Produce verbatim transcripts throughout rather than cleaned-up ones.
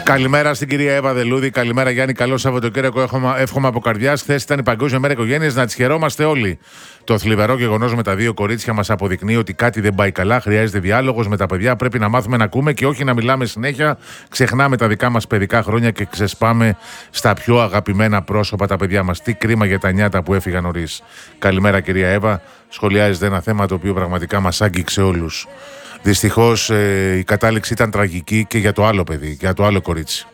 Καλημέρα στην κυρία Εύα Δελούδη. Καλημέρα Γιάννη. Καλό Σαββατοκύριακο. Εύχομαι από καρδιάς. Χθες ήταν η Παγκόσμια Μέρα Οικογένειας. Να τις χαιρόμαστε όλοι. Το θλιβερό γεγονός με τα δύο κορίτσια μας αποδεικνύει ότι κάτι δεν πάει καλά. Χρειάζεται διάλογος με τα παιδιά. Πρέπει να μάθουμε να ακούμε και όχι να μιλάμε συνέχεια. Ξεχνάμε τα δικά μας παιδικά χρόνια και ξεσπάμε στα πιο αγαπημένα πρόσωπα τα παιδιά μας. Τι κρίμα για τα νιάτα που έφυγαν νωρίς. Καλημέρα κυρία Εύα. Σχολιάζεται ένα θέμα το οποίο πραγματικά μας άγγιξε όλους. Δυστυχώς ε, η κατάληξη ήταν τραγική και για το άλλο παιδί, για το άλλο κορίτσι.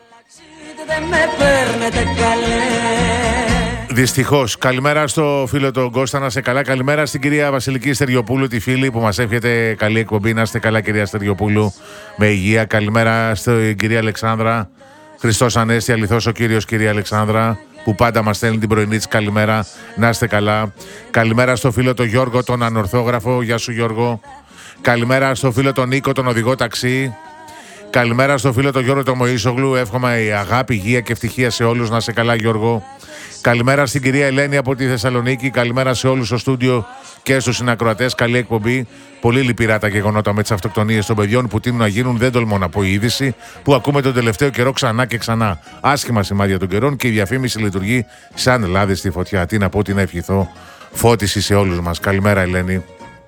Δυστυχώς. Καλημέρα στο φίλο τον Κώστα, να σε καλά. Καλημέρα στην κυρία Βασιλική Στεριοπούλου, τη φίλη που μας εύχεται καλή εκπομπή. Να είστε καλά κυρία Στεριοπούλου, με υγεία. Καλημέρα στην κυρία Αλεξάνδρα. Χριστός Ανέστη, αληθώς ο Κύριος, κυρία Αλεξάνδρα, που πάντα μας στέλνει την πρωινή της καλημέρα. Να είστε καλά. Καλημέρα στο φίλο τον Γιώργο, τον ανορθόγραφο. Γεια σου Γιώργο. Καλημέρα στο φίλο τον Νίκο, τον οδηγό ταξί. Καλημέρα στο φίλο τον Γιώργο τον Μωΐσογλου. Εύχομαι η αγάπη, υγεία και ευτυχία σε όλους. Να σε καλά Γιώργο. Καλημέρα στην κυρία Ελένη από τη Θεσσαλονίκη. Καλημέρα σε όλους στο στούντιο και στους συνακροατές. Καλή εκπομπή. Πολύ λυπηρά τα γεγονότα με τις αυτοκτονίες των παιδιών που τείνουν να γίνουν. Δεν τολμώ να πω η είδηση που ακούμε τον τελευταίο καιρό ξανά και ξανά. Άσχημα σημάδια των καιρών και η διαφήμιση λειτουργεί σαν λάδι στη φωτιά. Τι να πω, τι να ευχηθώ. Φώτιση σε όλους μας. Καλημέρα Ελένη.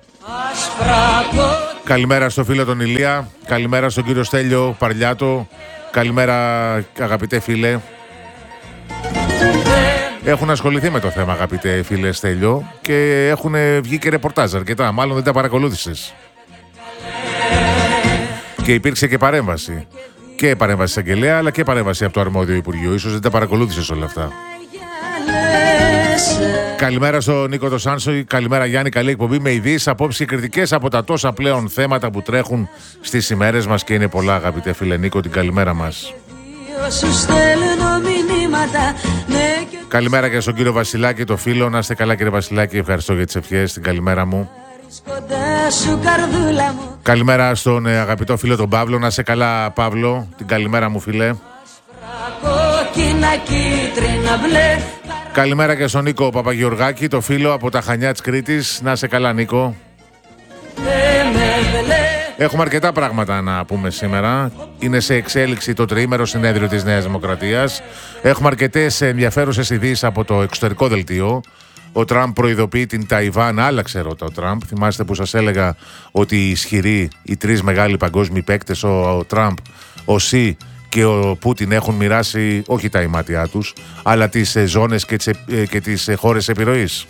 Καλημέρα στο φίλο τον Ηλία. Καλημέρα στον κύριο Στέλιο Παρλιάτο. Καλημέρα αγαπητέ φίλε. Έχουν ασχοληθεί με το θέμα αγαπητέ φίλε Στέλιο και έχουν βγει και ρεπορτάζ αρκετά. Μάλλον δεν τα παρακολούθησες. Και υπήρξε και παρέμβαση. Και παρέμβαση εισαγγελέα αλλά και παρέμβαση από το αρμόδιο Υπουργείο. Ίσως δεν τα παρακολούθησες όλα αυτά. Καλημέρα στον Νίκο το Σάνσο. Καλημέρα Γιάννη, καλή εκπομπή με ειδήσεις, απόψεις και κριτικές από τα τόσα πλέον θέματα που τρέχουν στις ημέρες μας και είναι πολλά αγαπητέ φίλε Νίκο, την καλημέρα μας. Καλημέρα και στον κύριο Βασιλάκη, το φίλο. Να είστε καλά κύριε Βασιλάκη, ευχαριστώ για τις ευχές, την καλημέρα μου. Καλημέρα στον ε, αγαπητό φίλο τον Παύλο. Να είστε καλά Παύλο, την καλημέρα μου φίλε. Καλημέρα και στον Νίκο Παπαγεωργάκη, το φίλο από τα Χανιά της Κρήτης. Να είσαι καλά Νίκο. Έχουμε αρκετά πράγματα να πούμε σήμερα. Είναι σε εξέλιξη το τριήμερο συνέδριο της Νέας Δημοκρατίας. Έχουμε αρκετές ενδιαφέρουσες ειδήσεις από το εξωτερικό δελτίο. Ο Τραμπ προειδοποιεί την Ταϊβάν. Άλλαξε ρότα ο Τραμπ. Θυμάστε που σας έλεγα ότι οι ισχυροί, οι τρεις μεγάλοι παγκόσμιοι παίκτες, ο, ο Τραμπ, ο Σι και ο Πούτιν έχουν μοιράσει όχι τα ημάτια τους, αλλά τις ζώνες και τις, και τις χώρες επιρροής.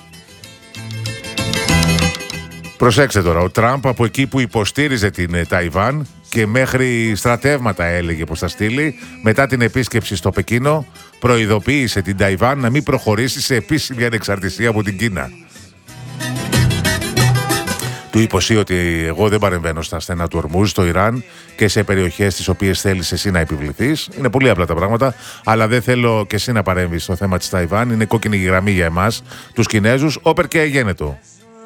Προσέξτε τώρα, ο Τραμπ από εκεί που υποστήριζε την Ταϊβάν και μέχρι στρατεύματα έλεγε πως θα στείλει, μετά την επίσκεψη στο Πεκίνο προειδοποίησε την Ταϊβάν να μην προχωρήσει σε επίσημη ανεξαρτησία από την Κίνα. Του υποσχεί ότι εγώ δεν παρεμβαίνω στα στενά του Ορμούζ, στο Ιράν και σε περιοχές τις οποίες θέλεις εσύ να επιβληθείς. Είναι πολύ απλά τα πράγματα, αλλά δεν θέλω και εσύ να παρέμβεις στο θέμα της Ταϊβάν. Είναι κόκκινη γραμμή για εμάς, τους Κινέζους, όπερ και αγένετο.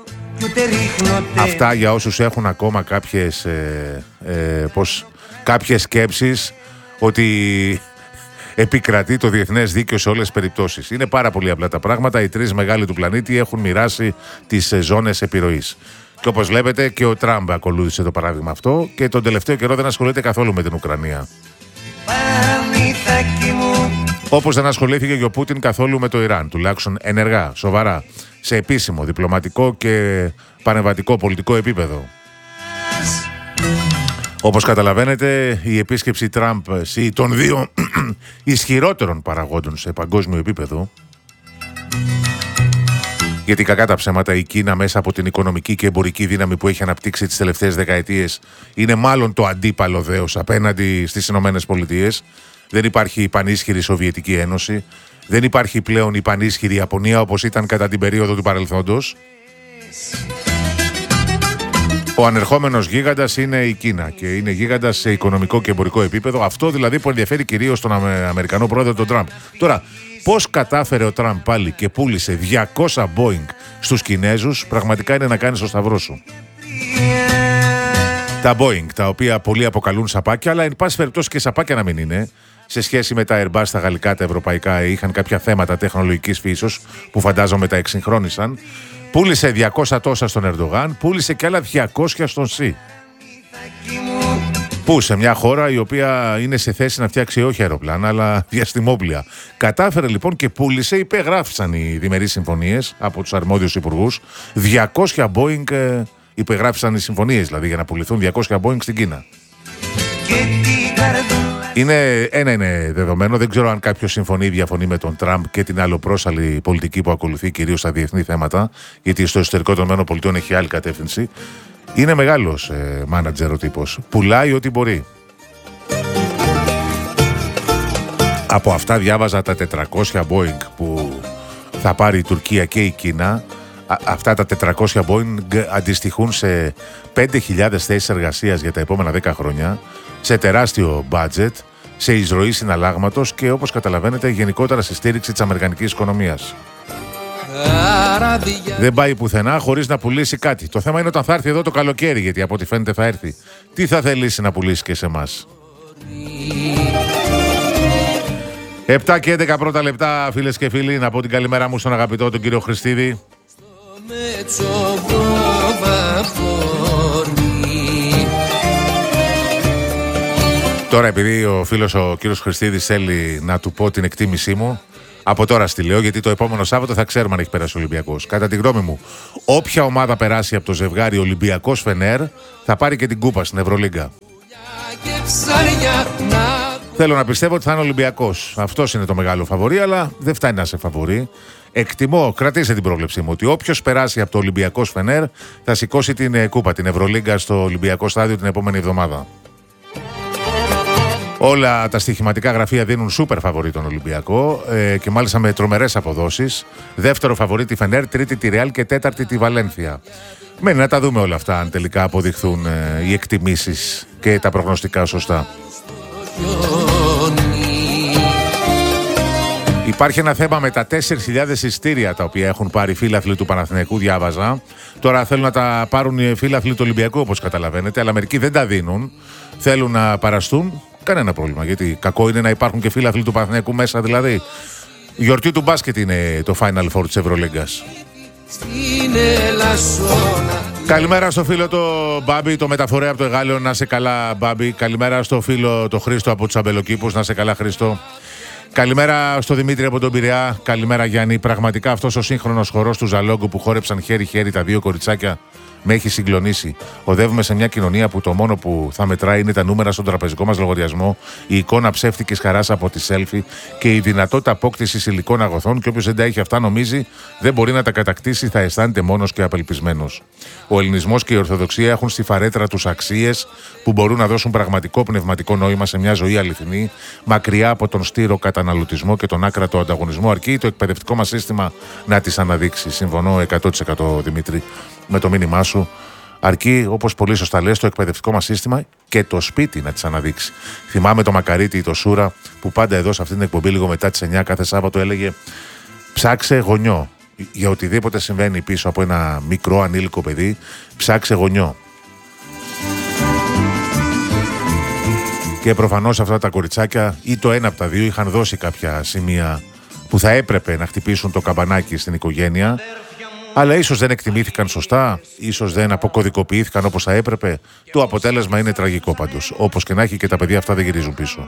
Αυτά για όσους έχουν ακόμα κάποιες, ε, ε, πώς, κάποιες σκέψεις ότι επικρατεί το διεθνές δίκαιο σε όλες τις περιπτώσεις. Είναι πάρα πολύ απλά τα πράγματα. Οι τρεις μεγάλοι του πλανήτη έχουν μοιράσει τις ζώνες επιρροής. Και όπως βλέπετε και ο Τραμπ ακολούθησε το παράδειγμα αυτό και τον τελευταίο καιρό δεν ασχολείται καθόλου με την Ουκρανία. Όπως δεν ασχολήθηκε και ο Πούτιν καθόλου με το Ιράν, τουλάχιστον ενεργά, σοβαρά, σε επίσημο, διπλωματικό και πανεμβατικό πολιτικό επίπεδο. Όπως καταλαβαίνετε, η επίσκεψη Τραμπ των δύο ισχυρότερων παραγόντων σε παγκόσμιο επίπεδο, γιατί κακά τα ψέματα η Κίνα μέσα από την οικονομική και εμπορική δύναμη που έχει αναπτύξει τις τελευταίες δεκαετίες είναι μάλλον το αντίπαλο δέος απέναντι στις Ηνωμένες Πολιτείες. Δεν υπάρχει η πανίσχυρη Σοβιετική Ένωση. Δεν υπάρχει πλέον η πανίσχυρη Ιαπωνία όπως ήταν κατά την περίοδο του παρελθόντος. Ο ανερχόμενος γίγαντας είναι η Κίνα και είναι γίγαντας σε οικονομικό και εμπορικό επίπεδο. Αυτό δηλαδή που ενδιαφέρει κυρίως τον Αμερικανό πρόεδρο τον Τραμπ. Τώρα, πώς κατάφερε ο Τραμπ πάλι και πούλησε διακόσια Boeing στους Κινέζους, πραγματικά είναι να κάνεις το σταυρό σου. Τα Boeing, τα οποία πολλοί αποκαλούν σαπάκια, αλλά εν πάση περιπτώσει και σαπάκια να μην είναι, σε σχέση με τα Airbus, τα γαλλικά, τα ευρωπαϊκά, είχαν κάποια θέματα τεχνολογικής φύσεως που φαντάζομαι τα εξυγχρόνισαν. Πούλησε διακόσια τόσα στον Ερντογάν, πούλησε και άλλα διακόσια στον Σι. Πού σε μια χώρα η οποία είναι σε θέση να φτιάξει όχι αεροπλάνα αλλά διαστημόπλια. Κατάφερε λοιπόν και πούλησε, υπεγράφησαν οι διμερείς συμφωνίες από τους αρμόδιους υπουργούς. διακόσια Boeing ε, υπεγράφησαν οι συμφωνίες δηλαδή για να πουληθούν διακόσια Boeing στην Κίνα. Είναι, ένα είναι δεδομένο, δεν ξέρω αν κάποιος συμφωνεί ή διαφωνεί με τον Τραμπ και την αλλοπρόσαλη πολιτική που ακολουθεί κυρίως στα διεθνή θέματα, γιατί στο εσωτερικό των ΗΠΑ έχει άλλη κατεύθυνση. Είναι μεγάλος ε, μάνατζερ ο τύπος. Πουλάει ό,τι μπορεί. Από αυτά διάβαζα τα τετρακόσια Boeing που θα πάρει η Τουρκία και η Κίνα. Α, αυτά τα τετρακόσια Boeing αντιστοιχούν σε πέντε χιλιάδες θέσεις εργασίας για τα επόμενα δέκα χρόνια, σε τεράστιο budget, σε εισρωή συναλλάγματος και όπως καταλαβαίνετε γενικότερα στη στήριξη της αμερικανικής οικονομίας. Δεν πάει πουθενά χωρίς να πουλήσει κάτι. Το θέμα είναι όταν θα έρθει εδώ το καλοκαίρι, γιατί από ό,τι φαίνεται θα έρθει. Τι θα θελήσει να πουλήσει και σε εμάς. επτά και έντεκα πρώτα λεπτά, φίλες και φίλοι, να πω την καλημέρα μου στον αγαπητό τον κύριο Χριστίδη. Τώρα επειδή ο φίλος ο κύριος Χριστίδης θέλει να του πω την εκτίμησή μου, από τώρα στη λέω, γιατί το επόμενο Σάββατο θα ξέρουμε αν έχει περάσει ο Ολυμπιακός. Κατά τη γνώμη μου, όποια ομάδα περάσει από το ζευγάρι Ολυμπιακός Φενέρ θα πάρει και την κούπα στην Ευρωλίγκα. Θέλω να πιστεύω ότι θα είναι Ολυμπιακός. Αυτός είναι το μεγάλο φαβορί, αλλά δεν φτάνει να σε φαβορί. Εκτιμώ, κρατήστε την πρόβλεψή μου, ότι όποιος περάσει από το Ολυμπιακός Φενέρ θα σηκώσει την κούπα, την Ευρωλίγκα στο Ολυμπιακό στάδιο την επόμενη εβδομάδα. Όλα τα στοιχηματικά γραφεία δίνουν σούπερ φαβορί τον Ολυμπιακό ε, και μάλιστα με τρομερές αποδόσεις. Δεύτερο φαβορί τη Φενέρ, τρίτη τη Ρεάλ και τέταρτη τη Βαλένθια. Μένει να τα δούμε όλα αυτά αν τελικά αποδειχθούν ε, οι εκτιμήσεις και τα προγνωστικά σωστά. Υπάρχει ένα θέμα με τα τέσσερις χιλιάδες εισιτήρια τα οποία έχουν πάρει φίλαθλοι του Παναθηναϊκού, διάβαζα. Τώρα θέλουν να τα πάρουν οι φίλαθλοι του Ολυμπιακού, όπως καταλαβαίνετε, αλλά μερικοί δεν τα δίνουν. Θέλουν να παραστούν. Κανένα πρόβλημα, γιατί κακό είναι να υπάρχουν και φίλαθλοι του Παναθηναϊκού μέσα, δηλαδή. Η γιορτή του μπάσκετ είναι το Final Four της Ευρωλίγκας. Καλημέρα στο φίλο το Μπάμπη, το μεταφορέα από το Εγάλεο, να σε καλά Μπάμπη. Καλημέρα στο φίλο το Χρήστο από τους Αμπελοκήπους, να σε καλά Χρήστο. Καλημέρα στο Δημήτρη από τον Πειραιά. Καλημέρα Γιάννη. Πραγματικά αυτός ο σύγχρονος χορός του Ζαλόγκου που χόρεψαν χέρι-χέρι τα δύο κοριτσάκια με έχει συγκλονίσει. Οδεύουμε σε μια κοινωνία που το μόνο που θα μετράει είναι τα νούμερα στον τραπεζικό μας λογαριασμό, η εικόνα ψεύτικης χαράς από τη selfie και η δυνατότητα απόκτησης υλικών αγωθών. Και όποιος δεν τα έχει αυτά, νομίζει δεν μπορεί να τα κατακτήσει, θα αισθάνεται μόνος και απελπισμένος. Ο ελληνισμός και η Ορθοδοξία έχουν στη φαρέτρα τους αξίες που μπορούν να δώσουν πραγματικό πνευματικό νόημα σε μια ζωή αληθινή, μακριά από τον στήρο καταναλωτισμό και τον άκρατο ανταγωνισμό, αρκεί το εκπαιδευτικό μας σύστημα να τις αναδείξει. Συμφωνώ εκατό τοις εκατό Δημήτρη με το μήνυμά σου. Αρκεί, όπως πολύ σωστά λες, το εκπαιδευτικό μας σύστημα και το σπίτι να τις αναδείξει. Θυμάμαι το Μακαρίτη ή το Σούρα που πάντα εδώ σε αυτήν την εκπομπή λίγο μετά τις εννιά κάθε Σάββατο έλεγε ψάξε γονιό. Για οτιδήποτε συμβαίνει πίσω από ένα μικρό ανήλικο παιδί, ψάξε γονιό. Και προφανώς αυτά τα κοριτσάκια ή το ένα από τα δύο είχαν δώσει κάποια σημεία που θα έπρεπε να χτυπήσουν το καμπανάκι στην οικογένεια, αλλά ίσως δεν εκτιμήθηκαν σωστά, ίσως δεν αποκωδικοποιήθηκαν όπως θα έπρεπε. Το αποτέλεσμα είναι τραγικό πάντως. Όπως και να έχει, και τα παιδιά αυτά δεν γυρίζουν πίσω.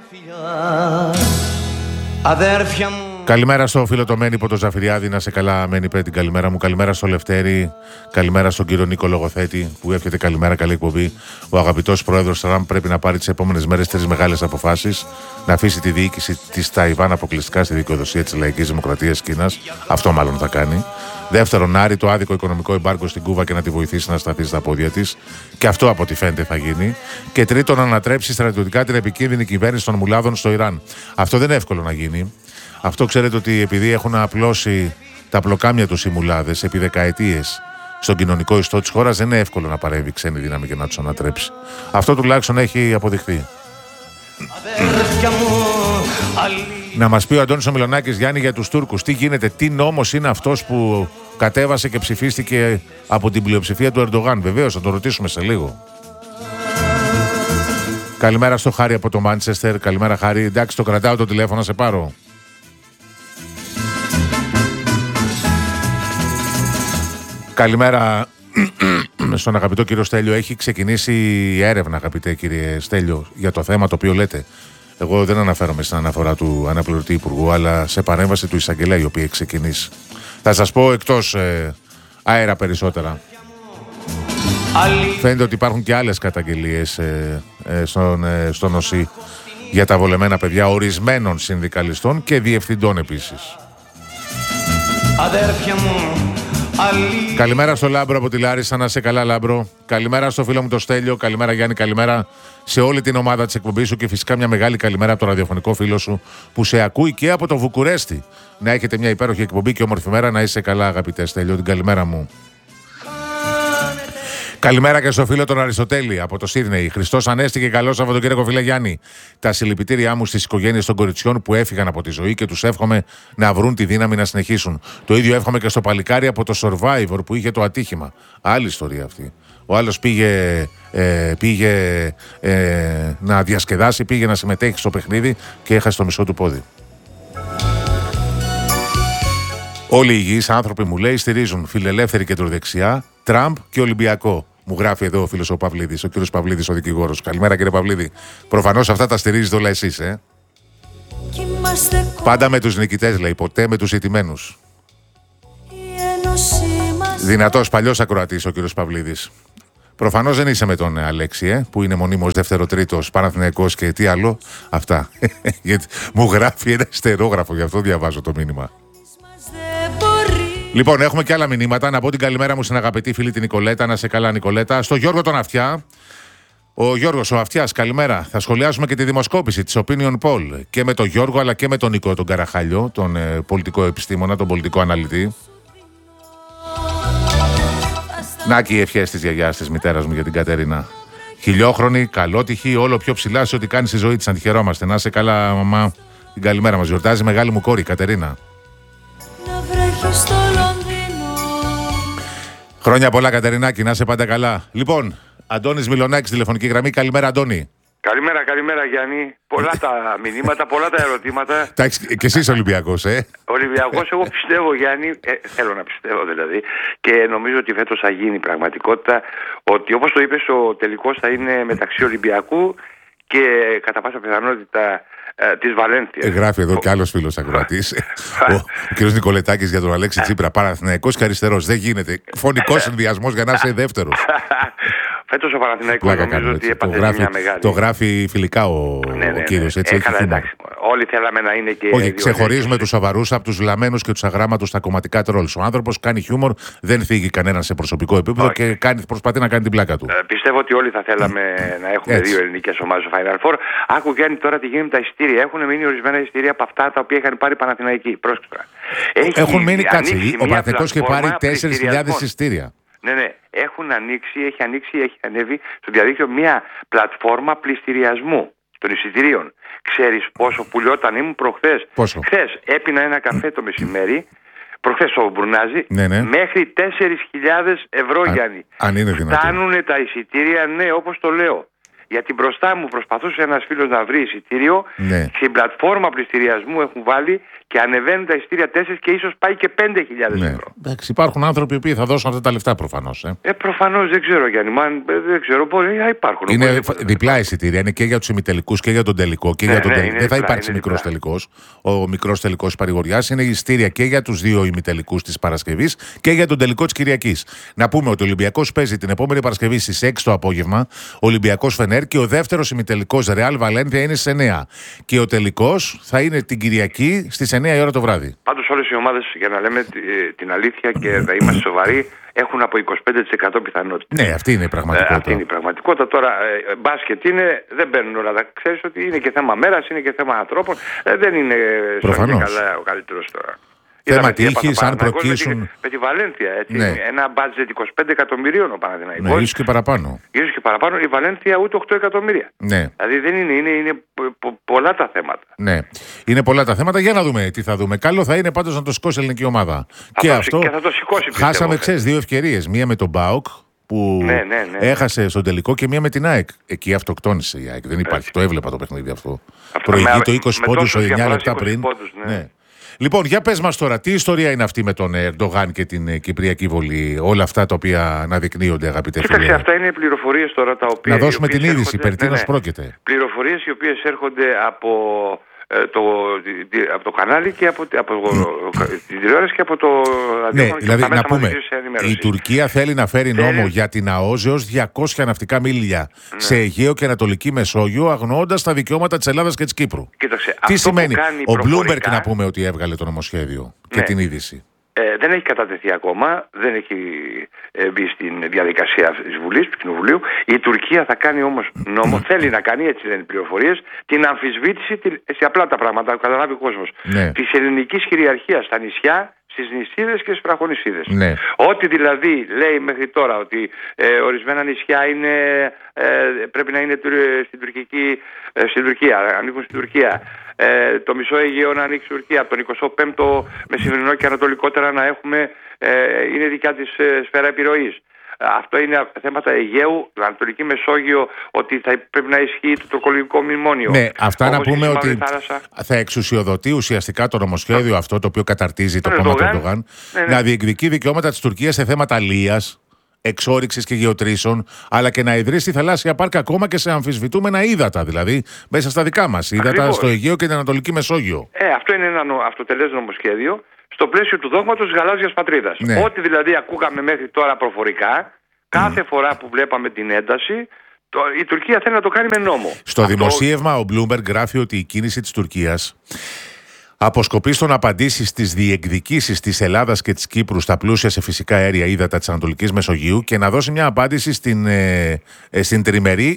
Αδέρφια μου. Καλημέρα στο φίλο το Μένυπο το Ζαφυριάδη, να σε καλά Μένει, πέ την καλημέρα μου. Καλημέρα στο Λευτέρη, καλημέρα στον κύριο Νίκο Λογοθέτη που εύχεται καλημέρα, καλή εκπομπή. Ο αγαπητός πρόεδρος Τραμπ πρέπει να πάρει τις επόμενες μέρες τρεις μεγάλες αποφάσεις. Να αφήσει τη διοίκηση της Ταϊβάν αποκλειστικά στη δικαιοδοσία της Λαϊκής Δημοκρατίας Κίνας. Αυτό μάλλον θα κάνει. Δεύτερον, να άρει το άδικο οικονομικό εμπάργκο στην Κούβα και να τη βοηθήσει να σταθεί στα πόδια της. Και αυτό από ό,τι φαίνεται θα γίνει. Και τρίτον, να ανατρέψει στρατιωτικά την επικίνδυνη κυβέρνηση των μουλάδων στο Ιράν. Αυτό δεν είναι εύκολο να γίνει. Αυτό ξέρετε ότι επειδή έχουν απλώσει τα πλοκάμια τους οι μουλάδες επί δεκαετίες στον κοινωνικό ιστό της χώρας, δεν είναι εύκολο να παρέμβει ξένη δύναμη και να τους ανατρέψει. Αυτό τουλάχιστον έχει αποδειχθεί. Να μας πει ο Αντώνης ο Μιλονάκης, Γιάννη, για τους Τούρκους. Τι γίνεται, τι νόμος είναι αυτός που κατέβασε και ψηφίστηκε από την πλειοψηφία του Ερντογάν? Βεβαίως, θα το ρωτήσουμε σε λίγο. Καλημέρα στο Χάρη από το Μάντσεστερ. Καλημέρα Χάρη. Εντάξει, το κρατάω το τηλέφωνο, να σε πάρω. Καλημέρα στον αγαπητό κύριο Στέλιο. Έχει ξεκινήσει η έρευνα, αγαπητέ κύριε Στέλιο, για το θέμα το οποίο λέτε. Εγώ δεν αναφέρομαι στην αναφορά του αναπληρωτή υπουργού, αλλά σε παρέμβαση του εισαγγελέα, η οποία έχει ξεκινήσει. Θα σας πω εκτός ε, αέρα περισσότερα. Φαίνεται ότι υπάρχουν και άλλες καταγγελίες ε, ε, στον, ε, στο νοσί για τα βολεμένα παιδιά ορισμένων συνδικαλιστών και διευθυντών επίσης. Αδέρφια μου, αλή... Καλημέρα στο Λάμπρο από τη Λάρισα, να σε καλά Λάμπρο. Καλημέρα στο φίλο μου το Στέλιο. Καλημέρα Γιάννη, καλημέρα σε όλη την ομάδα της εκπομπής σου και φυσικά μια μεγάλη καλημέρα από το ραδιοφωνικό φίλο σου που σε ακούει και από το Βουκουρέστι. Να έχετε μια υπέροχη εκπομπή και όμορφη μέρα. Να είσαι καλά, αγαπητέ Στέλιο, την καλημέρα μου. Καλημέρα και στο φίλο τον Αριστοτέλη από το Σίδνεϊ. Χριστός Ανέστη και καλό Σαββατοκύριακο, φίλε Γιάννη. Τα συλληπιτήριά μου στις οικογένειες των κοριτσιών που έφυγαν από τη ζωή και τους εύχομαι να βρουν τη δύναμη να συνεχίσουν. Το ίδιο εύχομαι και στο παλικάρι από το Survivor που είχε το ατύχημα. Άλλη ιστορία αυτή. Ο άλλος πήγε, ε, πήγε ε, να διασκεδάσει, πήγε να συμμετέχει στο παιχνίδι και έχασε το μισό του πόδι. Όλοι οι υγιείς άνθρωποι, μου λέει, στηρίζουν φιλελεύθερη κεντροδεξιά, Τραμπ και Ολυμπιακό. Μου γράφει εδώ ο φίλος ο Παυλίδης, ο κύριος Παυλίδης, ο δικηγόρος. Καλημέρα κύριε Παυλίδη. Προφανώς αυτά τα στηρίζετε όλα εσείς, ε. Πάντα με τους νικητές, λέει, ποτέ με τους ηττημένους. Δυνατός παλιός ακροατής ο κύριος Παυλίδης. Προφανώς δεν είσαι με τον Αλέξη, ε, που είναι μονίμως δεύτερο-τρίτος Παναθηναϊκός και τι άλλο. Αυτά. Γιατί μου γράφει ένα στερόγραφο, γι' αυτό διαβάζω το μήνυμα. Λοιπόν, έχουμε και άλλα μηνύματα. Να πω την καλημέρα μου στην αγαπητή φίλη την Νικολέτα. Να σε καλά, Νικολέτα. Στο Γιώργο τον Αυτιά. Ο Γιώργος ο Αυτιάς, καλημέρα. Θα σχολιάσουμε και τη δημοσκόπηση της Opinion Poll. Και με τον Γιώργο, αλλά και με τον Νίκο τον Καραχάλιο, τον ε, πολιτικό επιστήμονα, τον πολιτικό αναλυτή. Να και οι ευχές της γιαγιάς της μητέρας μου για την Κατερίνα. Χιλιόχρονη, καλότυχη, όλο πιο ψηλά σε ό,τι κάνει στη ζωή της. Αν τη χαιρόμαστε. Να σε καλά, μαμά. Την καλημέρα μας. Γιορτάζει μεγάλη μου κόρη, Κατερίνα. Στο Χρόνια πολλά, Κατερινάκη, να είσαι πάντα καλά. Λοιπόν, Αντώνης Μιλονάκης, τηλεφωνική γραμμή. Καλημέρα, Αντώνη. Καλημέρα, καλημέρα Γιάννη. Πολλά τα μηνύματα, πολλά τα ερωτήματα. Εντάξει, και εσύ Ολυμπιακός, ε. Ολυμπιακός, εγώ πιστεύω, Γιάννη, ε, θέλω να πιστεύω δηλαδή, και νομίζω ότι φέτος θα γίνει πραγματικότητα, ότι όπως το είπες, ο τελικός θα είναι μεταξύ Ολυμπιακού και κατά πάσα πιθανότητα ε, της Βαλένθιας. Ε, γράφει εδώ κι άλλος φίλος ακροατής. ο ο κ. Νικολετάκης για τον Αλέξη Τσίπρα. Παναθηναϊκός και αριστερός. Δεν γίνεται. Φωνικός συνδυασμός για να είσαι δεύτερος. Φέτος ο Παναθηναϊκός νομίζω ότι έπαθε μια μεγάλη. Το γράφει φιλικά ο, ναι, ναι, ο κύριος. Έτσι, ε, έχει καλά, εντάξει. Όλοι θέλαμε να είναι και. Όχι, ξεχωρίζουμε τους σοβαρούς από τους λαμμένους και τους αγράμματους στα κομματικά τρόλς. Ο άνθρωπος κάνει χιούμορ, δεν θίγει κανέναν σε προσωπικό επίπεδο. Όχι. Και κάνει, προσπαθεί να κάνει την πλάκα του. Ε, πιστεύω ότι όλοι θα θέλαμε να έχουμε έτσι. Δύο ελληνικές ομάδες στο Final Four. Άκου Γιάννη τώρα τι γίνεται με τα εισιτήρια. Έχουν μείνει ορισμένα εισιτήρια από αυτά τα οποία είχαν πάρει Παναθηναϊκοί. Πρόσεξα. Έχουν μείνει, κάτσε. Ο Παναθηναϊκός είχε πάρει τέσσερις χιλιάδες εισιτήρια. Ναι, ναι. Έχουν ανοίξει, έχει ανοίξει, έχει ανέβει στο διαδίκτυο μια πλατφόρμα πληστηριασμού των εισιτηρίων. Ξέρεις πόσο πουλιόταν, ήμουν προχθές. Πόσο? Χθες έπινα ένα καφέ το μεσημέρι, προχθές στο Μπουρνάζι, ναι, ναι. μέχρι τέσσερις χιλιάδες ευρώ, Α, Γιάννη. Αν είναι δυνατόν. Φτάνουνε τα εισιτήρια, ναι, όπως το λέω. Γιατί μπροστά μου προσπαθούσε ένας φίλος να βρει εισιτήριο. Ναι. Στην πλατφόρμα πληστηριασμού έχουν βάλει και ανεβαίνουν τα εισιτήρια τέσσερα και ίσως πάει και πέντε χιλιάδες ναι. ευρώ. Εντάξει, υπάρχουν άνθρωποι που θα δώσουν αυτά τα λεφτά προφανώς. Ε, ε προφανώς δεν ξέρω, Γιάννη. Μαν, δεν ξέρω, μπορεί να υπάρχουν. Είναι οπωσδήποτε. διπλά εισιτήρια. Είναι και για τους ημιτελικούς και για τον τελικό. Και ναι, για τον ναι, τελικό. Δεν θα διπλά, υπάρξει μικρός τελικός. Ο μικρός τελικός παρηγοριάς είναι εισιτήρια και για τους δύο ημιτελικούς της Παρασκευής και για τον τελικό της Κυριακής. Να πούμε ότι ο Ολυμπιακός παίζει την επόμενη Παρασκευή στις έξι το απόγευμα. Ολυμπιακός Φενέρ και ο δεύτερος ημιτελικός Ρεάλ Βαλένθια είναι στις εννιά. Και ο τελικός θα είναι την Κυριακή στις εννιά η ώρα το βράδυ. Πάντως όλες οι ομάδες, για να λέμε την αλήθεια και να είμαστε σοβαροί, έχουν από είκοσι πέντε τοις εκατό πιθανότητα. Ναι, αυτή είναι η πραγματικότητα. Ε, αυτή είναι η πραγματικότητα. Τώρα, ε, μπάσκετ είναι, δεν μπαίνουν όλα. Ξέρεις ότι είναι και θέμα μέρας, είναι και θέμα ανθρώπων. Ε, δεν είναι προφανώς καλά ο καλύτερος τώρα. Θέμα τύχης, αν προκύσουν. Με τη, με τη Βαλένθια, έτσι. Ναι. Ένα μπάτζετ είκοσι πέντε εκατομμυρίων ο Παναθηναϊκός. Ναι, ίσως και παραπάνω. Ίσως και παραπάνω. Η Βαλένθια ούτε οκτώ εκατομμύρια. Ναι. Δηλαδή δεν είναι, είναι, είναι πο, πολλά τα θέματα. Ναι. Είναι πολλά τα θέματα. Για να δούμε τι θα δούμε. Καλό θα είναι πάντως να το σηκώσει η ελληνική ομάδα. Θα και το, αυτό. Και θα το σηκώσει, πιστεύω, χάσαμε, ξέρεις, δύο ευκαιρίες. Μία με τον ΠΑΟΚ που ναι, ναι, ναι, έχασε στον τελικό και μία με την ΑΕΚ. Εκεί αυτοκτόνησε η ΑΕΚ. Δεν υπάρχει. Έτσι. Το έβλεπα το παιχνίδι αυτό. αυτό Προηγεί με, το είκοσι πόντους εννιά λεπτά πριν. Πόντους, ναι. Ναι. Λοιπόν, για πες μας τώρα, τι ιστορία είναι αυτή με τον Ερντογάν και την ε, Κυπριακή Βολή, όλα αυτά τα οποία αναδεικνύονται, αγαπητέ φίλε? Κοίταξε, αυτά είναι πληροφορίες τώρα τα οποία. Να δώσουμε την είδηση, περί τίνος ναι, ναι. πρόκειται. Πληροφορίες οι οποίες έρχονται από. Το, από το κανάλι και από, από mm. την τηλεόραση και από το ναι, δηλαδή να πούμε, η Τουρκία θέλει να φέρει θέλει... νόμο για την ΑΟΖ έως διακόσια ναυτικά μίλια ναι. σε Αιγαίο και Ανατολική Μεσόγειο, αγνοώντας τα δικαιώματα της Ελλάδας και της Κύπρου. Κοίταξε, τι σημαίνει? Ο προφορικά... Bloomberg να πούμε ότι έβγαλε το νομοσχέδιο ναι. και την είδηση. Ε, δεν έχει κατατεθεί ακόμα, δεν έχει ε, μπει στην διαδικασία της Βουλής, του Κοινοβουλίου. Η Τουρκία θα κάνει όμως νόμο, θέλει να κάνει, έτσι λένε οι πληροφορίες, την αμφισβήτηση, σε απλά τα πράγματα, να καταλάβει ο κόσμος, ναι. της ελληνικής κυριαρχίας στα νησιά, στις νησίδες και στις βραχονησίδες. Ναι. Ό,τι δηλαδή λέει μέχρι τώρα ότι ε, ορισμένα νησιά είναι, ε, πρέπει να είναι στην, τουρκική, ε, στην Τουρκία, ανήκουν στην Τουρκία. Ε, το μισό Αιγαίο να ανοίξει η Τουρκία, από τον εικοστό πέμπτο μεσημερινό και ανατολικότερα να έχουμε, ε, είναι δικιά της ε, σφαίρα επιρροής. Αυτό είναι θέματα Αιγαίου, Ανατολική Μεσόγειο, ότι θα πρέπει να ισχύει το τουρκολογικό μνημόνιο. Ναι, αυτά όπως να πούμε ότι θάλασσα. Θα εξουσιοδοτεί ουσιαστικά το νομοσχέδιο αυτό το οποίο καταρτίζει το κόμμα του Ερντογάν ναι, ναι. να διεκδικεί δικαιώματα της Τουρκίας σε θέματα αλίας, εξόρυξης και γεωτρήσεων, αλλά και να ιδρύσει θαλάσσια πάρκα ακόμα και σε αμφισβητούμενα ύδατα, δηλαδή μέσα στα δικά μας ύδατα, στο Αιγαίο και την Ανατολική Μεσόγειο. Ε, αυτό είναι ένα αυτοτελές νομοσχέδιο στο πλαίσιο του δόγματος της γαλάζιας πατρίδας. Ναι. Ό,τι δηλαδή ακούγαμε μέχρι τώρα προφορικά, κάθε mm. φορά που βλέπαμε την ένταση, το, η Τουρκία θέλει να το κάνει με νόμο. Στο αυτό... δημοσίευμα ο Bloomberg γράφει ότι η κίνηση της Τουρκίας αποσκοπεί στο να απαντήσει στις διεκδικήσεις της Ελλάδας και της Κύπρου στα πλούσια σε φυσικά αέρια ύδατα της Ανατολικής Μεσογείου και να δώσει μια απάντηση στην, ε, ε, στην τριμερή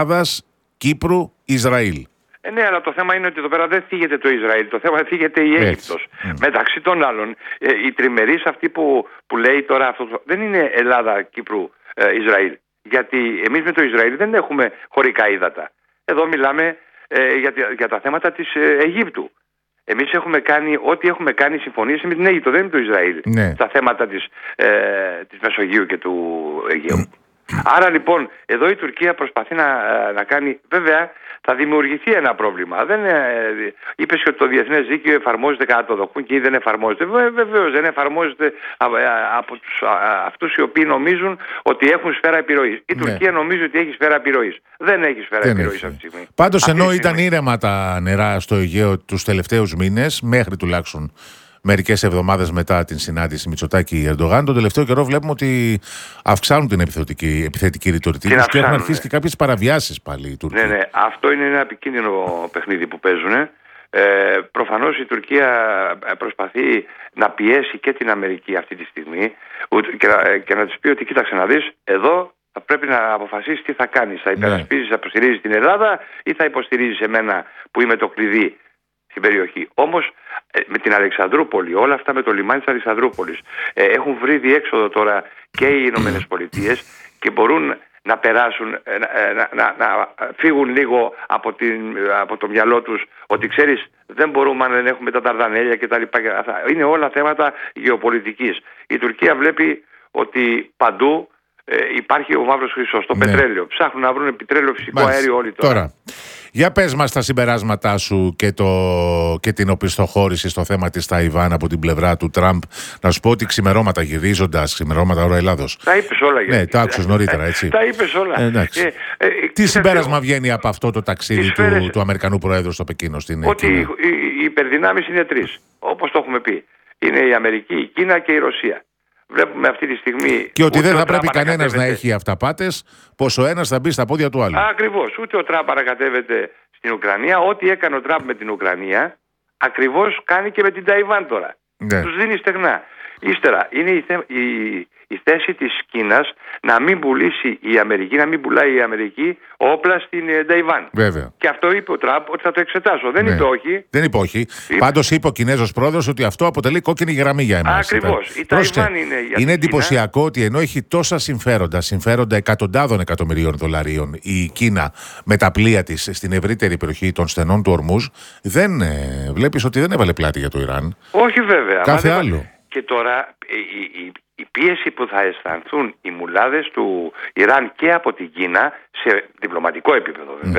Ελλάδας-Κύπρου-Ισραήλ. Ε, ναι, αλλά το θέμα είναι ότι εδώ πέρα δεν θίγεται το Ισραήλ, το θέμα θίγεται η Αίγυπτος. Mm. Μεταξύ των άλλων, ε, οι τριμερείς αυτοί που, που λέει τώρα αυτό, δεν είναι Ελλάδα-Κύπρου-Ισραήλ. Γιατί εμείς με το Ισραήλ δεν έχουμε χωρικά ύδατα. Εδώ μιλάμε ε, για, για τα θέματα της ε, Αιγύπτου. Εμείς έχουμε κάνει ό,τι έχουμε κάνει συμφωνίες με την Αίγυπτο, δεν είναι το Ισραήλ. Ναι. Στα θέματα της, ε, της Μεσογείου και του Αιγαίου. Mm. Άρα λοιπόν, εδώ η Τουρκία προσπαθεί να, να κάνει, βέβαια θα δημιουργηθεί ένα πρόβλημα. Δεν, ε, είπες ότι το διεθνές δίκαιο εφαρμόζεται κατά το δοκούν και ή δεν εφαρμόζεται. Βεβαίως δεν εφαρμόζεται από, από τους, α, αυτούς οι οποίοι νομίζουν ότι έχουν σφαίρα επιρροής. Η ναι. Τουρκία νομίζει ότι έχει σφαίρα επιρροής. Δεν έχει σφαίρα δεν επιρροής αυτή τη στιγμή. Πάντως ενώ ήταν ήρεμα τα νερά στο Αιγαίο τους τελευταίους μήνες, μέχρι τουλάχιστον μερικές εβδομάδες μετά την συνάντηση Μητσοτάκη-Ερντογάν, τον τελευταίο καιρό βλέπουμε ότι αυξάνουν την επιθετική, επιθετική ρητορική τους και έχουν αρχίσει ναι. και κάποιες παραβιάσεις πάλι οι Τούρκοι. Ναι, ναι. Αυτό είναι ένα επικίνδυνο παιχνίδι που παίζουν. Ε, προφανώς η Τουρκία προσπαθεί να πιέσει και την Αμερική αυτή τη στιγμή και να, και να της πει ότι κοίταξε να δεις, εδώ θα πρέπει να αποφασίσεις τι θα κάνεις. Θα υπερασπίζεις, θα υποστηρίζεις την Ελλάδα ή θα υποστηρίζεις εμένα που είμαι το κλειδί στην περιοχή. Όμως με την Αλεξανδρούπολη, όλα αυτά με το λιμάνι της Αλεξανδρούπολης ε, έχουν βρει διέξοδο τώρα και οι Ηνωμένες Πολιτείες και μπορούν να περάσουν, ε, να, να, να φύγουν λίγο από, την, από το μυαλό τους ότι ξέρεις δεν μπορούμε αν δεν έχουμε τα Δαρδανέλια κτλ. Είναι όλα θέματα γεωπολιτικής. Η Τουρκία βλέπει ότι παντού ε, υπάρχει ο μαύρος χρυσός, το ναι. πετρέλαιο. Ψάχνουν να βρουν πετρέλαιο φυσικό Μάλιστα. αέριο όλοι τώρα. τώρα. Για πες μας τα συμπεράσματά σου και, το, και την οπισθοχώρηση στο θέμα της Ταϊβάν από την πλευρά του Τραμπ. Να σου πω ότι ξημερώματα γυρίζοντας, ξημερώματα ώρα Ελλάδος. Τα είπες όλα. Ναι, τα άκουσες νωρίτερα, έτσι. Τα είπες όλα. Ε, εντάξει. Ε, ε, Τι συμπέρασμα ε, βγαίνει από αυτό το ταξίδι του, του Αμερικανού Προέδρου στο Πεκίνο στην Ότι Κίνα? οι, οι υπερδυνάμεις είναι τρεις, όπως το έχουμε πει. Είναι η Αμερική, η Κίνα και η Ρωσία. Βλέπουμε αυτή τη στιγμή. Και ότι δεν θα πρέπει κανένας να έχει αυταπάτες, πως ο ένας θα μπει στα πόδια του άλλου. Ακριβώς. Ούτε ο Τραμπ παρακατεύεται στην Ουκρανία. Ό,τι έκανε ο Τραμπ με την Ουκρανία, ακριβώς κάνει και με την Ταϊβάν τώρα. Ναι. Τους δίνει στεγνά. Ύστερα, είναι η, θε... η... η θέση της Κίνας να μην πουλήσει η Αμερική, να μην πουλάει η Αμερική όπλα στην Ταϊβάν. Βέβαια. Και αυτό είπε ο Τραμπ ότι θα το εξετάσω. Δεν ναι. είπε όχι. Δεν είπε όχι. Είπε... Πάντως είπε ο Κινέζος πρόεδρος ότι αυτό αποτελεί κόκκινη γραμμή για εμάς. Ακριβώς. Η Ταϊβάν είναι για Είναι εντυπωσιακό Κίνα. Ότι ενώ έχει τόσα συμφέροντα, συμφέροντα εκατοντάδων εκατομμυρίων δολαρίων η Κίνα με τα πλοία της στην ευρύτερη περιοχή των στενών του Ορμούζ, δεν ε, βλέπεις ότι δεν έβαλε πλάτη για το Ιράν. Όχι βέβαια. Κάθε άλλο. Και τώρα η, η, η πίεση που θα αισθανθούν οι μουλάδες του Ιράν και από την Κίνα, σε διπλωματικό επίπεδο βέβαια, mm-hmm.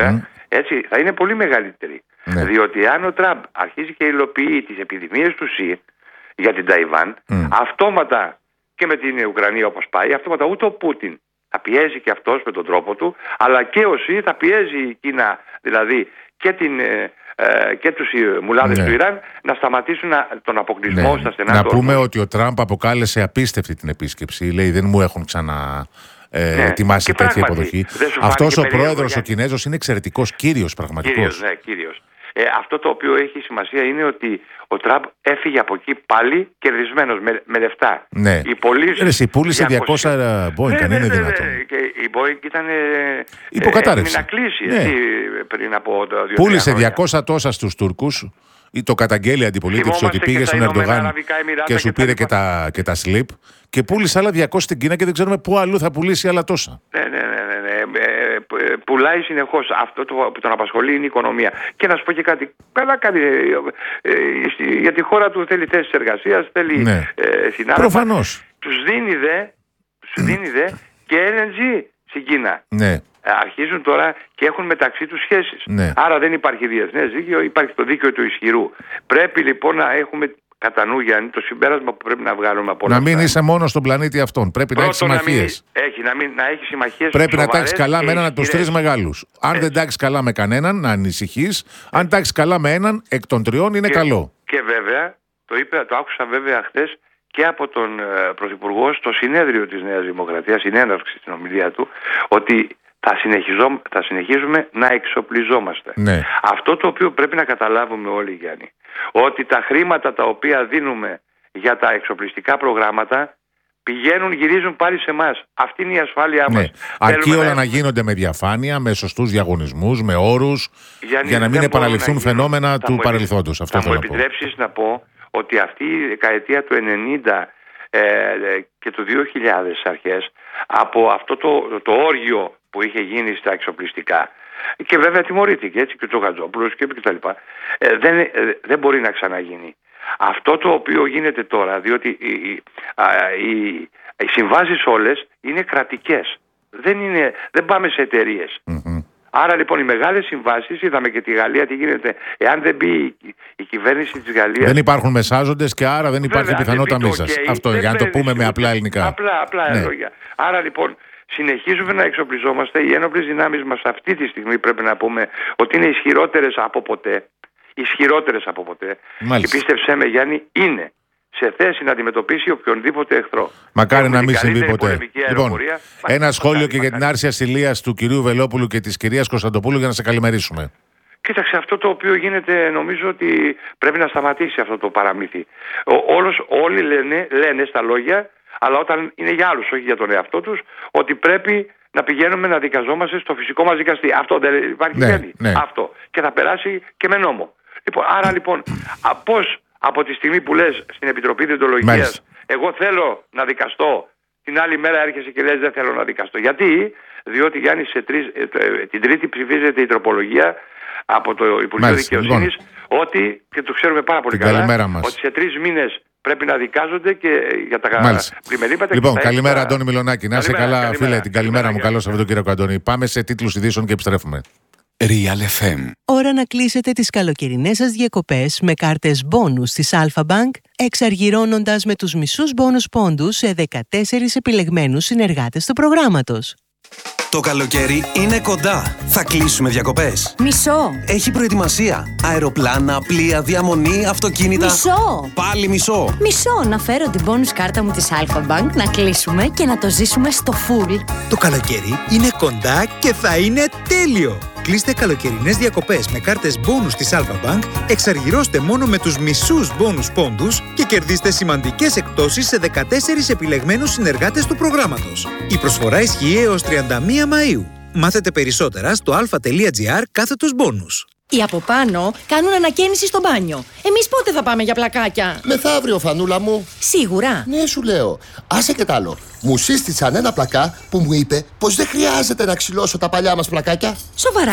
έτσι, θα είναι πολύ μεγαλύτερη. Ναι. Διότι αν ο Τραμπ αρχίζει και υλοποιεί τις επιδημίες του ΣΥ για την Ταϊβάν, Mm. αυτόματα και με την Ουκρανία όπως πάει, αυτόματα ούτε ο Πούτιν θα πιέζει και αυτός με τον τρόπο του, αλλά και ο ΣΥ θα πιέζει η Κίνα, δηλαδή και, την, ε, ε, και τους μουλάδες Ναι. του Ιράν, να σταματήσουν να, τον αποκλεισμό Ναι. στα στενά Να του πούμε Ορμούζ. ότι ο Τραμπ αποκάλεσε απίστευτη την επίσκεψη. Λέει δεν μου έχουν ξανά ε, Ναι. ετοιμάσει Και τέτοια πράγματι, υποδοχή. δεν σου Αυτός φάνηκε ο περίεργο, πρόεδρος ο Γιάννη? Κινέζος είναι εξαιρετικός, κύριος πραγματικός. Κύριος, ναι, κύριος. Ε, αυτό το οποίο έχει σημασία είναι ότι ο Τραμπ έφυγε από εκεί πάλι κερδισμένος με, με λεφτά. Ναι. Η πωλήση Ρε, εσύ πούλησε διακόσια Boeing, Ναι, αν ναι, είναι ναι, δυνατόν. ναι. Και η Boeing ήταν ε, Υποκατάρρευση. ε, να κλείσει Ναι. έτσι, πριν από το δύο Πούλησε χρόνια. διακόσια τόσα στους Τούρκους. Ή το καταγγέλει η αντιπολίτευση Θυμόμαστε ότι πήγε και στον τα Ηνωμένα Ερντογάν Αραβικά Εμιράτα και σου και τα πήρε και λοιπά. τα, και τα slip. Και πούλησε άλλα διακόσια στην Κίνα και δεν ξέρουμε πού αλλού θα πουλήσει άλλα τόσα. Ναι, ναι, ναι, ναι, ναι. Ε, ε, πουλάει συνεχώς. Αυτό το, που τον απασχολεί είναι η οικονομία. Και να σου πω και κάτι. Καλά κάνει. Ε, ε, ε, για τη χώρα του θέλει θέσεις εργασίας, θέλει Ναι. ε, συνάδελφα. Προφανώς. Τους δίνει δε, τους δίνει δε και ελ εν τζι στην Κίνα. Ναι. Ε, Αρχίζουν τώρα και έχουν μεταξύ τους σχέσεις. Ναι. Άρα δεν υπάρχει διεθνές δίκαιο, υπάρχει το δίκαιο του ισχυρού. Πρέπει λοιπόν να έχουμε κατά νου, Γιάννη, το συμπέρασμα που πρέπει να βγάλουμε από όλα Να μην αυτά. είσαι μόνο στον πλανήτη αυτόν. Πρέπει να έχει Πρώτον, να μην συμμαχίες. έχει, να, μην, να έχει συμμαχίες Πρέπει να σοβαρές τάξει καλά και με έναν από τους ισχυρές. τρεις μεγάλους. Αν δεν τάξει καλά με κανέναν, να ανησυχείς. Αν τάξει καλά με έναν, εκ των τριών είναι Και- καλό. Και βέβαια, το, είπε, το άκουσα βέβαια χθες και από τον ε, Πρωθυπουργό στο συνέδριο της Νέας Δημοκρατίας, στην έναρξη στην ομιλία του, ότι θα, συνεχιζό, θα συνεχίζουμε να εξοπλιζόμαστε. Ναι. Αυτό το οποίο πρέπει να καταλάβουμε όλοι, Γιάννη, ότι τα χρήματα τα οποία δίνουμε για τα εξοπλιστικά προγράμματα πηγαίνουν, γυρίζουν πάλι σε εμάς. Αυτή είναι η ασφάλειά Ναι. μας. Αρκεί Θέλουμε όλα να γίνονται με διαφάνεια, με σωστούς διαγωνισμούς, με όρους, Γιάννη, για να μην δεν μπορούν επαναληφθούν να γίνουν. φαινόμενα Θα του μου επι- παρελθόντος. Αυτό θα μου θέλω να πω. επιτρέψεις να πω ότι αυτή η δεκαετία του ενενήντα ε, και του δύο χιλιάδες αρχές, από αυτό το, το όργιο που είχε γίνει στα εξοπλιστικά, και βέβαια τιμωρήθηκε έτσι και ο Τζογατζόπουλος και τα λοιπά, ε, δεν, ε, δεν μπορεί να ξαναγίνει. Αυτό το οποίο γίνεται τώρα, διότι οι, οι, α, οι, οι συμβάσεις όλες είναι κρατικές. Δεν, είναι, δεν πάμε σε εταιρείες. Μμμ. Άρα λοιπόν οι μεγάλες συμβάσεις, είδαμε και τη Γαλλία τι γίνεται, εάν δεν μπει η, η κυβέρνηση της Γαλλίας... Δεν υπάρχουν μεσάζοντες και άρα δεν υπάρχει Βέβαια, αν πιθανότητα δεν πει το μίσας. ok, Αυτό δεν για να το παίρνεις πούμε με ούτε- απλά ελληνικά. Απλά, απλά Ναι. λόγια. Άρα λοιπόν συνεχίζουμε να εξοπλιζόμαστε. Οι ένοπλες δυνάμεις μας αυτή τη στιγμή πρέπει να πούμε ότι είναι ισχυρότερες από ποτέ. Ισχυρότερες από ποτέ. Μάλιστα. Και πίστεψέ με, Γιάννη, είναι σε θέση να αντιμετωπίσει οποιονδήποτε εχθρό. Μακάρι Έχουμε να μην την συμβεί καλύτερη ποτέ. πολεμική Λοιπόν, αεροπορία. ένα Μακάρι, σχόλιο και για την μακάρι. άρση ασυλίας του κυρίου Βελόπουλου και της κυρίας Κωνσταντοπούλου για να σε καλημερίσουμε. Κοίταξε, αυτό το οποίο γίνεται, νομίζω ότι πρέπει να σταματήσει αυτό το παραμύθι. Ο, όλος, όλοι λένε, λένε στα λόγια, αλλά όταν είναι για άλλους, όχι για τον εαυτό τους, ότι πρέπει να πηγαίνουμε να δικαζόμαστε στο φυσικό μας δικαστή. Αυτό δεν υπάρχει, Ναι, Γιάννη? ναι. Αυτό. Και θα περάσει και με νόμο. Λοιπόν, άρα λοιπόν, α, πώς από τη στιγμή που λες στην Επιτροπή Διοντολογίας, Μάλιστα. εγώ θέλω να δικαστώ, την άλλη μέρα έρχεσαι και λες δεν θέλω να δικαστώ. Γιατί? Διότι, Γιάννη, σε τρεις, ε, ε, την Τρίτη ψηφίζεται η τροπολογία από το Υπουργείο Μάλιστα, Δικαιοσύνης, ότι, και το ξέρουμε πάρα πολύ Την καλά, καλημέρα μας. ότι σε τρεις μήνες πρέπει να δικάζονται και για τα Μάλιστα. πλημελήματα. Λοιπόν, και τα καλημέρα, έξτρα- Αντώνη Μιλονάκη. Να είσαι Καλημέρα, καλά, καλημέρα. φίλε. Την καλημέρα μου. Καλημέρα, Καλώς Σαββατοκύριακο, Αντώνη. Πάμε σε τίτλους ειδήσεων και επιστρέφουμε. Real εφ εμ. Ώρα να κλείσετε τις καλοκαιρινές σας διακοπές με κάρτες μπόνους της Alpha Bank, εξαργυρώνοντας με τους μισούς μπόνους πόντους σε δεκατέσσερις επιλεγμένους συνεργάτες του προγράμματος. Το καλοκαίρι είναι κοντά. Θα κλείσουμε διακοπές. Μισό. Έχει προετοιμασία. Αεροπλάνα, πλοία, διαμονή, αυτοκίνητα. Μισό. Πάλι μισό. Μισό να φέρω την bonus κάρτα μου της Alpha Bank, να κλείσουμε και να το ζήσουμε στο full. Το καλοκαίρι είναι κοντά και θα είναι τέλειο! Κλείστε καλοκαιρινές διακοπές με κάρτες μπόνους της Alpha Bank, εξαργυρώστε μόνο με τους μισούς μπόνους πόντους και κερδίστε σημαντικές εκπτώσεις σε δεκατέσσερις επιλεγμένους συνεργάτες του προγράμματος. Η προσφορά ισχύει έως τριάντα μία Μαΐου. Μάθετε περισσότερα στο alpha.gr κάθετος μπόνους. Οι από πάνω κάνουν ανακαίνιση στο μπάνιο. Εμείς πότε θα πάμε για πλακάκια? Μεθαύριο, Φανούλα μου. Σίγουρα. Ναι, σου λέω. Άσε και τ' άλλο. Μου σύστησαν ένα πλακά που μου είπε πως δεν χρειάζεται να ξυλώσω τα παλιά μας πλακάκια. Σοβαρά.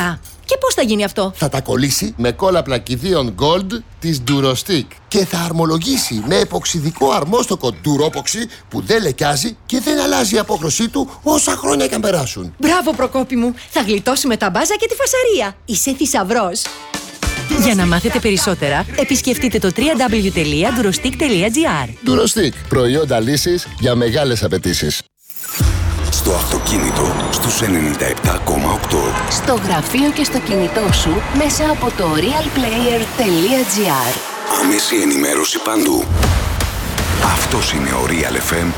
Και πώς θα γίνει αυτό? Θα τα κολλήσει με κόλλα πλακιδίων Gold της Durostick και θα αρμολογήσει με εποξιδικό αρμόστοκο Duropoxy που δεν λεκιάζει και δεν αλλάζει η απόχρωσή του όσα χρόνια και αν περάσουν. Μπράβο, Προκόπη μου! Θα γλιτώσουμε τα μπάζα και τη φασαρία. Είσαι θησαυρός. Για να μάθετε περισσότερα, επισκεφτείτε το double-u double-u double-u τελεία durostick τελεία gr. Durostick, προϊόντα λύσης για μεγάλες απαιτήσεις. Στο αυτοκίνητο στους ενενήντα επτά κόμμα οκτώ. Στο γραφείο και στο κινητό σου μέσα από το realplayer τελεία gr. Άμεση ενημέρωση παντού. Αυτός είναι ο Real εφ εμ